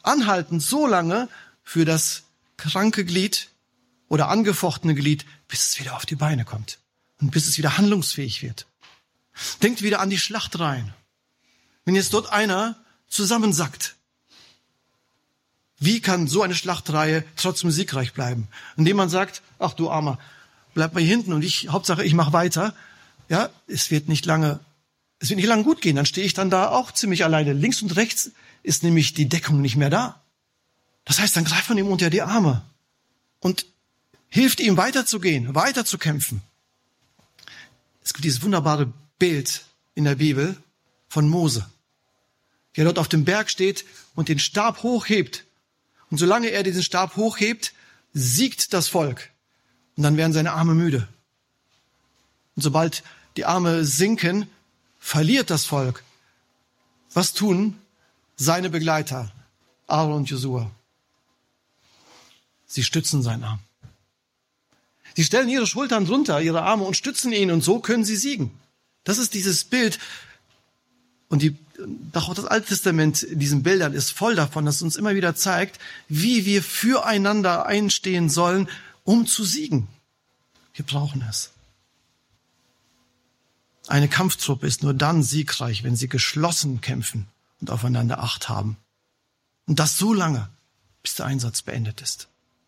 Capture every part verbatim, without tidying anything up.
anhaltend so lange für das kranke Glied oder angefochtene Glied, bis es wieder auf die Beine kommt und bis es wieder handlungsfähig wird. Denkt wieder an die Schlachtreihen. Wenn jetzt dort einer zusammensackt, wie kann so eine Schlachtreihe trotzdem siegreich bleiben? Indem man sagt, ach du Armer, bleib mal hier hinten und ich, Hauptsache ich mache weiter. Ja, es wird nicht lange, es wird nicht lange gut gehen. Dann stehe ich dann da auch ziemlich alleine. Links und rechts ist nämlich die Deckung nicht mehr da. Das heißt, dann greift man ihm unter die Arme und hilft ihm weiterzugehen, weiterzukämpfen. Es gibt dieses wunderbare Bild in der Bibel von Mose, wie er dort auf dem Berg steht und den Stab hochhebt. Und solange er diesen Stab hochhebt, siegt das Volk. Und dann werden seine Arme müde. Und sobald die Arme sinken, verliert das Volk. Was tun seine Begleiter, Aaron und Josua? Sie stützen seinen Arm. Sie stellen ihre Schultern drunter, ihre Arme und stützen ihn und so können sie siegen. Das ist dieses Bild. Und die, auch das Alte Testament in diesen Bildern ist voll davon, dass es uns immer wieder zeigt, wie wir füreinander einstehen sollen, um zu siegen. Wir brauchen es. Eine Kampftruppe ist nur dann siegreich, wenn sie geschlossen kämpfen und aufeinander Acht haben. Und das so lange, bis der Einsatz beendet ist.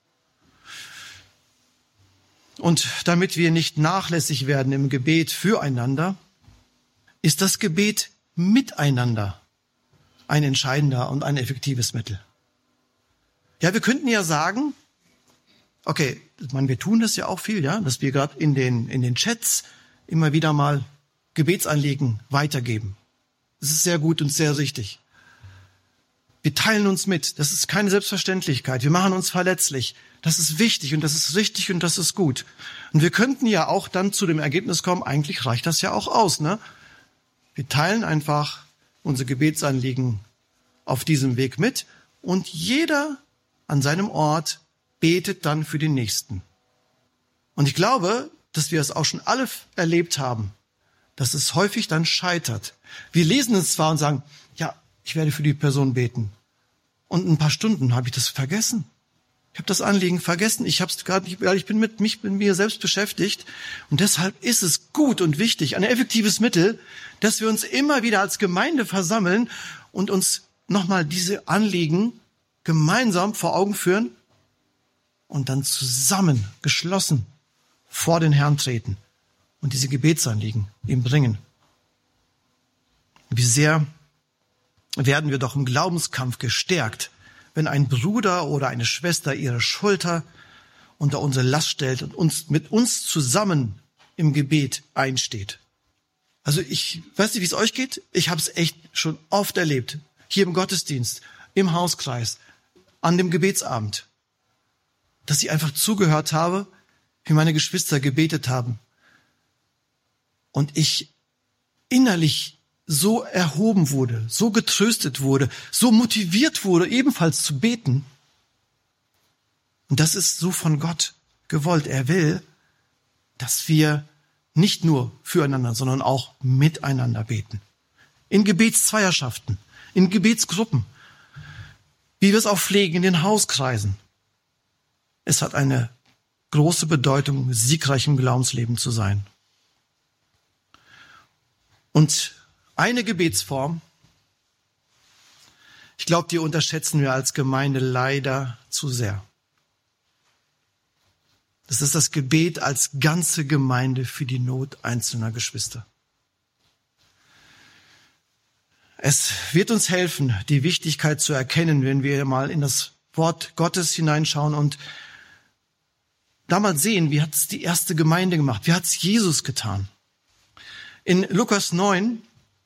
Und damit wir nicht nachlässig werden im Gebet füreinander, ist das Gebet miteinander ein entscheidender und ein effektives Mittel. Ja, wir könnten ja sagen, okay, ich meine, wir tun das ja auch viel, ja, dass wir gerade in den, in den Chats immer wieder mal Gebetsanliegen weitergeben. Das ist sehr gut und sehr richtig. Wir teilen uns mit. Das ist keine Selbstverständlichkeit. Wir machen uns verletzlich. Das ist wichtig und das ist richtig und das ist gut. Und wir könnten ja auch dann zu dem Ergebnis kommen, eigentlich reicht das ja auch aus, ne? Wir teilen einfach unsere Gebetsanliegen auf diesem Weg mit und jeder an seinem Ort betet dann für den Nächsten. Und ich glaube, dass wir es auch schon alle erlebt haben, dass es häufig dann scheitert. Wir lesen es zwar und sagen, ja, ich werde für die Person beten. Und in ein paar Stunden habe ich das vergessen. Ich habe das Anliegen vergessen. Ich habe es gerade nicht, ich bin mit mich, mit mir selbst beschäftigt. Und deshalb ist es gut und wichtig, ein effektives Mittel, dass wir uns immer wieder als Gemeinde versammeln und uns nochmal diese Anliegen gemeinsam vor Augen führen und dann zusammen, geschlossen vor den Herrn treten und diese Gebetsanliegen ihm bringen. Wie sehr werden wir doch im Glaubenskampf gestärkt, wenn ein Bruder oder eine Schwester ihre Schulter unter unsere Last stellt und uns mit uns zusammen im Gebet einsteht. Also ich weiß nicht, wie es euch geht. Ich habe es echt schon oft erlebt. Hier im Gottesdienst, im Hauskreis, an dem Gebetsabend, dass ich einfach zugehört habe, wie meine Geschwister gebetet haben. Und ich innerlich so erhoben wurde, so getröstet wurde, so motiviert wurde, ebenfalls zu beten. Und das ist so von Gott gewollt. Er will, dass wir nicht nur füreinander, sondern auch miteinander beten. In Gebetszweierschaften, in Gebetsgruppen, wie wir es auch pflegen in den Hauskreisen. Es hat eine große Bedeutung, siegreich im Glaubensleben zu sein. Und eine Gebetsform, ich glaube, die unterschätzen wir als Gemeinde leider zu sehr. Das ist das Gebet als ganze Gemeinde für die Not einzelner Geschwister. Es wird uns helfen, die Wichtigkeit zu erkennen, wenn wir mal in das Wort Gottes hineinschauen und da mal sehen, wie hat es die erste Gemeinde gemacht, wie hat es Jesus getan. In Lukas neun,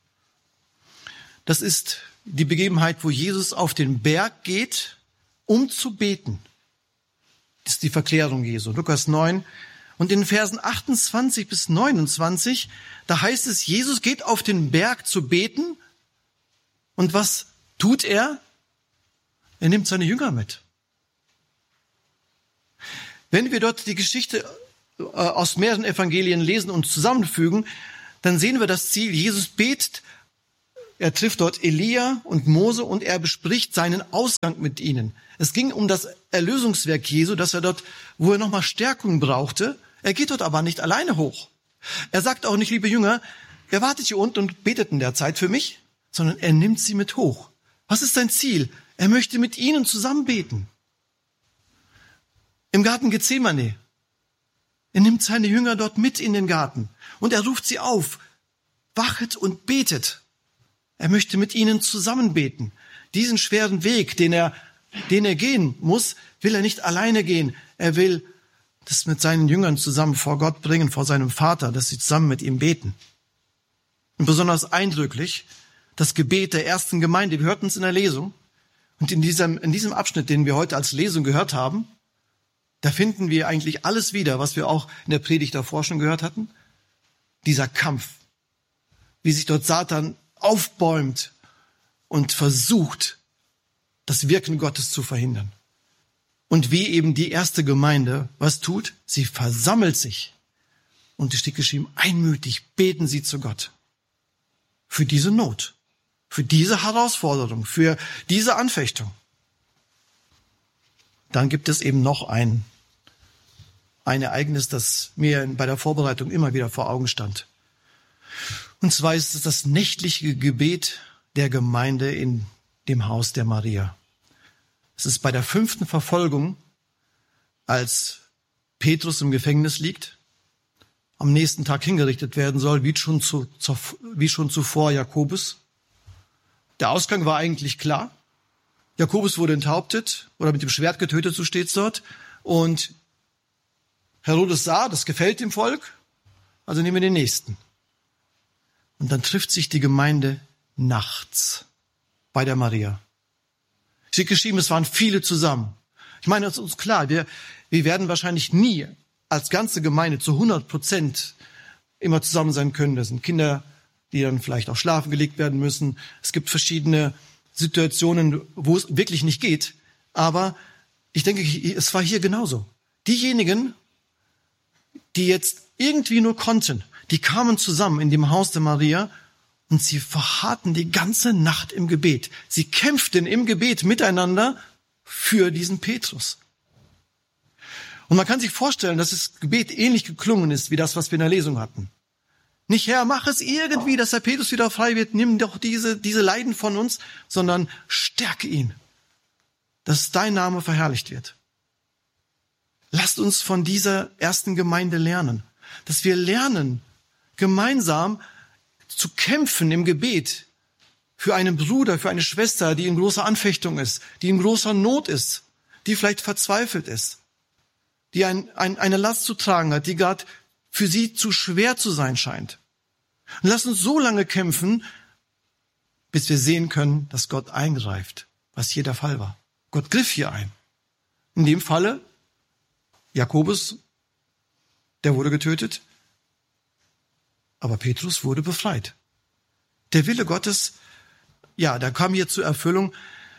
das ist die Begebenheit, wo Jesus auf den Berg geht, um zu beten. Das ist die Verklärung Jesu. Lukas neun. Und in den Versen achtundzwanzig bis neunundzwanzig, da heißt es, Jesus geht auf den Berg zu beten. Und was tut er? Er nimmt seine Jünger mit. Wenn wir dort die Geschichte aus mehreren Evangelien lesen und zusammenfügen, dann sehen wir das Ziel. Jesus betet Er trifft dort Elia und Mose und er bespricht seinen Ausgang mit ihnen. Es ging um das Erlösungswerk Jesu, dass er dort, wo er nochmal Stärkung brauchte. Er geht dort aber nicht alleine hoch. Er sagt auch nicht, liebe Jünger, ihr wartet hier unten und betet in der Zeit für mich, sondern er nimmt sie mit hoch. Was ist sein Ziel? Er möchte mit ihnen zusammen beten. Im Garten Gethsemane. Er nimmt seine Jünger dort mit in den Garten und er ruft sie auf. Wachet und betet. Er möchte mit ihnen zusammen beten. Diesen schweren Weg, den er, den er gehen muss, will er nicht alleine gehen. Er will das mit seinen Jüngern zusammen vor Gott bringen, vor seinem Vater, dass sie zusammen mit ihm beten. Und besonders eindrücklich das Gebet der ersten Gemeinde. Wir hörten es in der Lesung. Und in diesem, in diesem Abschnitt, den wir heute als Lesung gehört haben, da finden wir eigentlich alles wieder, was wir auch in der Predigt davor schon gehört hatten. Dieser Kampf, wie sich dort Satan aufbäumt und versucht, das Wirken Gottes zu verhindern. Und wie eben die erste Gemeinde was tut, sie versammelt sich. Und es steht geschrieben, einmütig beten sie zu Gott. Für diese Not, für diese Herausforderung, für diese Anfechtung. Dann gibt es eben noch ein, ein Ereignis, das mir bei der Vorbereitung immer wieder vor Augen stand. Und zwar ist es das nächtliche Gebet der Gemeinde in dem Haus der Maria. Es ist bei der fünften Verfolgung, als Petrus im Gefängnis liegt, am nächsten Tag hingerichtet werden soll, wie schon, zu, zu, wie schon zuvor Jakobus. Der Ausgang war eigentlich klar. Jakobus wurde enthauptet oder mit dem Schwert getötet, so steht's dort. Und Herodes sah, das gefällt dem Volk, also nehmen wir den nächsten. Und dann trifft sich die Gemeinde nachts bei der Maria. Es steht geschrieben, es waren viele zusammen. Ich meine, es ist uns klar, wir, wir werden wahrscheinlich nie als ganze Gemeinde zu hundert Prozent immer zusammen sein können. Das sind Kinder, die dann vielleicht auch schlafen gelegt werden müssen. Es gibt verschiedene Situationen, wo es wirklich nicht geht. Aber ich denke, es war hier genauso. Diejenigen, die jetzt irgendwie nur konnten, die kamen zusammen in dem Haus der Maria und sie verharrten die ganze Nacht im Gebet. Sie kämpften im Gebet miteinander für diesen Petrus. Und man kann sich vorstellen, dass das Gebet ähnlich geklungen ist wie das, was wir in der Lesung hatten. Nicht, Herr, mach es irgendwie, dass der Petrus wieder frei wird, nimm doch diese, diese Leiden von uns, sondern stärke ihn, dass dein Name verherrlicht wird. Lasst uns von dieser ersten Gemeinde lernen, dass wir lernen, gemeinsam zu kämpfen im Gebet für einen Bruder, für eine Schwester, die in großer Anfechtung ist, die in großer Not ist, die vielleicht verzweifelt ist, die ein, ein, eine Last zu tragen hat, die gerade für sie zu schwer zu sein scheint. Und lasst uns so lange kämpfen, bis wir sehen können, dass Gott eingreift, was hier der Fall war. Gott griff hier ein. In dem Falle Jakobus, der wurde getötet, aber Petrus wurde befreit. Der Wille Gottes, ja, der kam hier zur Erfüllung.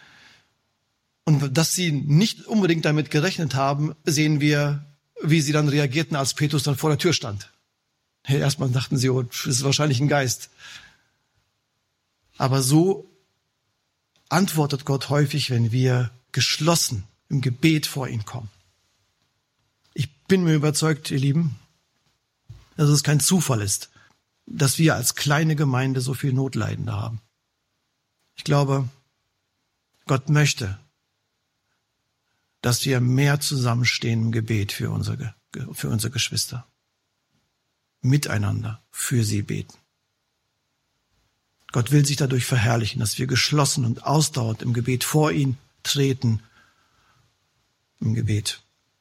Und dass sie nicht unbedingt damit gerechnet haben, sehen wir, wie sie dann reagierten, als Petrus dann vor der Tür stand. Erstmal dachten sie, oh, das ist wahrscheinlich ein Geist. Aber so antwortet Gott häufig, wenn wir geschlossen im Gebet vor ihn kommen. Ich bin mir überzeugt, ihr Lieben, dass es kein Zufall ist, dass wir als kleine Gemeinde so viel Notleidende haben. Ich glaube, Gott möchte, dass wir mehr zusammenstehen im Gebet für unsere, für unsere Geschwister. Miteinander für sie beten. Gott will sich dadurch verherrlichen, dass wir geschlossen und ausdauernd im Gebet vor ihn treten, im Gebet.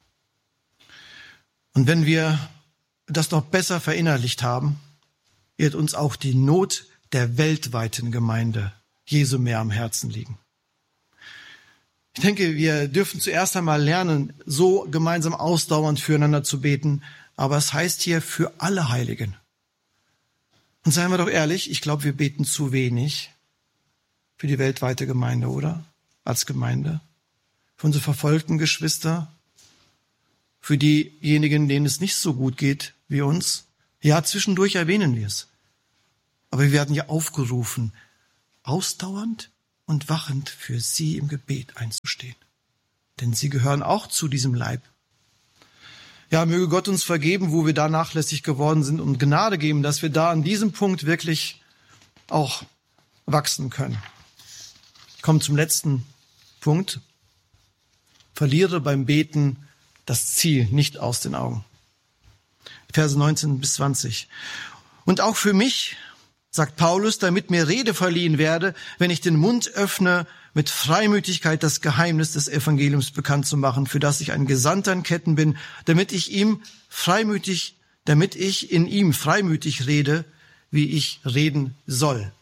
Und wenn wir das noch besser verinnerlicht haben, wird uns auch die Not der weltweiten Gemeinde Jesu mehr am Herzen liegen. Ich denke, wir dürfen zuerst einmal lernen, so gemeinsam ausdauernd füreinander zu beten, aber es heißt hier für alle Heiligen. Und seien wir doch ehrlich, ich glaube, wir beten zu wenig für die weltweite Gemeinde, oder? Als Gemeinde. Für unsere verfolgten Geschwister, für diejenigen, denen es nicht so gut geht wie uns. Ja, zwischendurch erwähnen wir es. Aber wir werden ja aufgerufen, ausdauernd und wachend für sie im Gebet einzustehen. Denn sie gehören auch zu diesem Leib. Ja, möge Gott uns vergeben, wo wir da nachlässig geworden sind und Gnade geben, dass wir da an diesem Punkt wirklich auch wachsen können. Ich komme zum letzten Punkt. Verliere beim Beten das Ziel nicht aus den Augen. Verse neunzehn bis zwanzig. Und auch für mich, sagt Paulus, damit mir Rede verliehen werde, wenn ich den Mund öffne, mit Freimütigkeit das Geheimnis des Evangeliums bekannt zu machen, für das ich ein Gesandter in Ketten bin, damit ich ihm freimütig, damit ich in ihm freimütig rede, wie ich reden soll.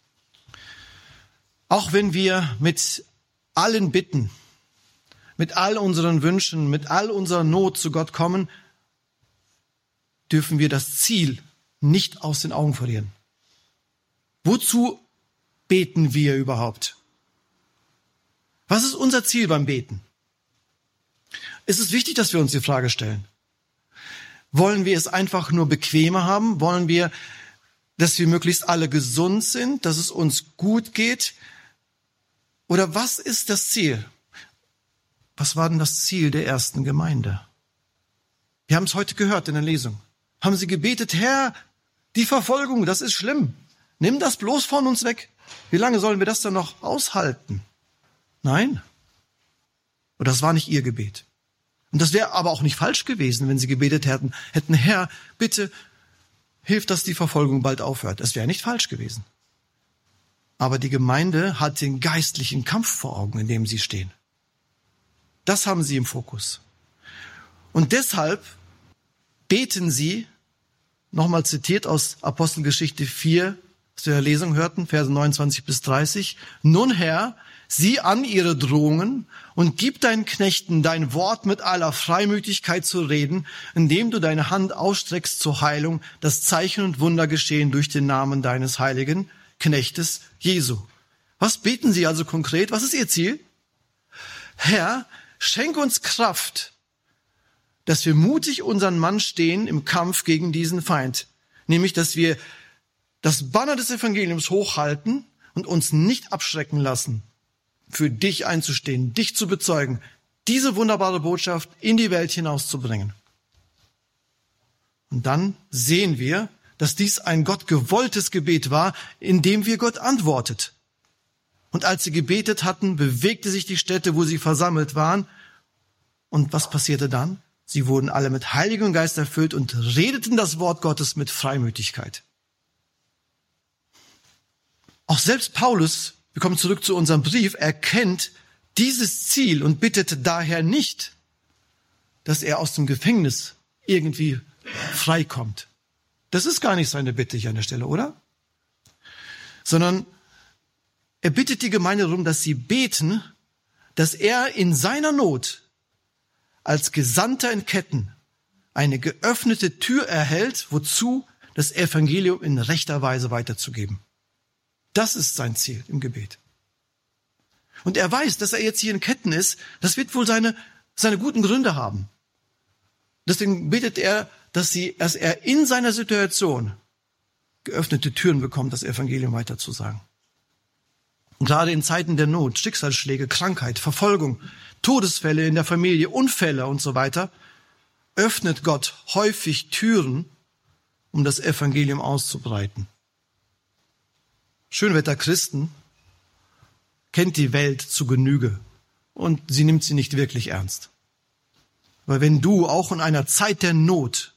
Auch wenn wir mit allen Bitten, mit all unseren Wünschen, mit all unserer Not zu Gott kommen, dürfen wir das Ziel nicht aus den Augen verlieren. Wozu beten wir überhaupt? Was ist unser Ziel beim Beten? Es ist wichtig, dass wir uns die Frage stellen. Wollen wir es einfach nur bequemer haben? Wollen wir, dass wir möglichst alle gesund sind, dass es uns gut geht? Oder was ist das Ziel? Was war denn das Ziel der ersten Gemeinde? Wir haben es heute gehört in der Lesung. Haben sie gebetet, Herr, die Verfolgung, das ist schlimm. Nimm das bloß von uns weg. Wie lange sollen wir das dann noch aushalten? Nein. Und das war nicht ihr Gebet. Und das wäre aber auch nicht falsch gewesen, wenn sie gebetet hätten, hätten, Herr, bitte hilf, dass die Verfolgung bald aufhört. Das wäre nicht falsch gewesen. Aber die Gemeinde hat den geistlichen Kampf vor Augen, in dem sie stehen. Das haben sie im Fokus. Und deshalb beten sie, nochmal zitiert aus Apostelgeschichte vier, was wir in der Lesung hörten, Verse neunundzwanzig bis dreißig, nun Herr, sieh an ihre Drohungen und gib deinen Knechten dein Wort mit aller Freimütigkeit zu reden, indem du deine Hand ausstreckst zur Heilung, dass Zeichen und Wunder geschehen durch den Namen deines heiligen Knechtes Jesu. Was beten sie also konkret? Was ist ihr Ziel? Herr, schenk uns Kraft, dass wir mutig unseren Mann stehen im Kampf gegen diesen Feind. Nämlich, dass wir das Banner des Evangeliums hochhalten und uns nicht abschrecken lassen, für dich einzustehen, dich zu bezeugen, diese wunderbare Botschaft in die Welt hinauszubringen. Und dann sehen wir, dass dies ein Gott gewolltes Gebet war, in dem wir Gott antwortet. Und als sie gebetet hatten, bewegte sich die Stätte, wo sie versammelt waren. Und was passierte dann? Sie wurden alle mit Heiligem Geist erfüllt und redeten das Wort Gottes mit Freimütigkeit. Auch selbst Paulus, wir kommen zurück zu unserem Brief, erkennt dieses Ziel und bittet daher nicht, dass er aus dem Gefängnis irgendwie freikommt. Das ist gar nicht seine Bitte hier an der Stelle, oder? Sondern er bittet die Gemeinde darum, dass sie beten, dass er in seiner Not als Gesandter in Ketten eine geöffnete Tür erhält, wozu das Evangelium in rechter Weise weiterzugeben. Das ist sein Ziel im Gebet. Und er weiß, dass er jetzt hier in Ketten ist, das wird wohl seine, seine guten Gründe haben. Deswegen betet er, dass, sie, dass er in seiner Situation geöffnete Türen bekommt, das Evangelium weiterzusagen. Und gerade in Zeiten der Not, Schicksalsschläge, Krankheit, Verfolgung, Todesfälle in der Familie, Unfälle und so weiter, öffnet Gott häufig Türen, um das Evangelium auszubreiten. Schönwetterchristen kennt die Welt zu Genüge und sie nimmt sie nicht wirklich ernst. Weil wenn du auch in einer Zeit der Not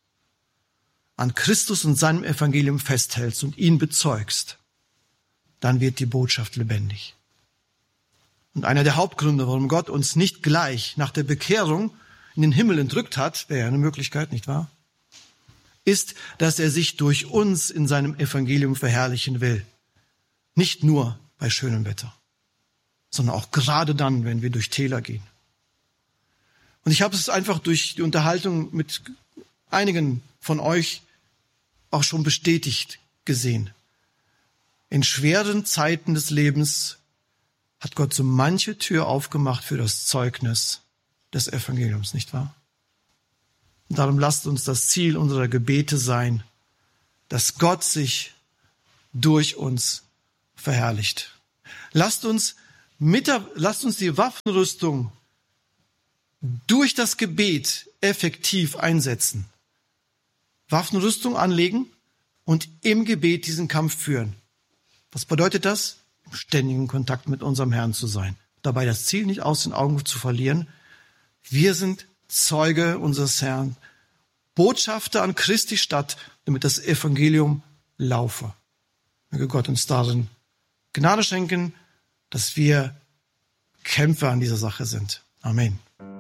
an Christus und seinem Evangelium festhältst und ihn bezeugst, dann wird die Botschaft lebendig. Und einer der Hauptgründe, warum Gott uns nicht gleich nach der Bekehrung in den Himmel entrückt hat, wäre ja eine Möglichkeit, nicht wahr? Ist, dass er sich durch uns in seinem Evangelium verherrlichen will. Nicht nur bei schönem Wetter, sondern auch gerade dann, wenn wir durch Täler gehen. Und ich habe es einfach durch die Unterhaltung mit einigen von euch auch schon bestätigt gesehen. In schweren Zeiten des Lebens hat Gott so manche Tür aufgemacht für das Zeugnis des Evangeliums, nicht wahr? Und darum lasst uns das Ziel unserer Gebete sein, dass Gott sich durch uns verherrlicht. Lasst uns, mit der, lasst uns die Waffenrüstung durch das Gebet effektiv einsetzen. Waffenrüstung anlegen und im Gebet diesen Kampf führen. Was bedeutet das? Im ständigen Kontakt mit unserem Herrn zu sein. Dabei das Ziel nicht aus den Augen zu verlieren. Wir sind Zeuge unseres Herrn, Botschafter an Christi Stadt, damit das Evangelium laufe. Möge Gott uns darin Gnade schenken, dass wir Kämpfer an dieser Sache sind. Amen.